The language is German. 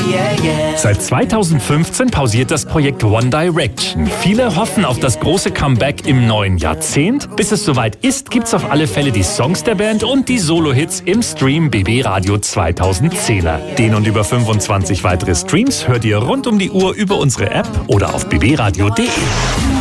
Seit 2015 pausiert das Projekt One Direction. Viele hoffen auf das große Comeback im neuen Jahrzehnt. Bis es soweit ist, gibt's auf alle Fälle die Songs der Band und die Solo-Hits im Stream BB Radio 2010er. Den und über 25 weitere Streams hört ihr rund um die Uhr über unsere App oder auf bbradio.de.